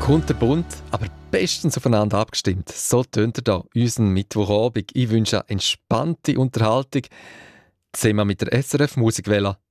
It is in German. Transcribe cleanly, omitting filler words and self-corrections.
Kunterbunt, aber bestens aufeinander abgestimmt. So tönt er da unseren Mittwochabend. Ich wünsche eine entspannte Unterhaltung. Zusammen mit der SRF Musikwelle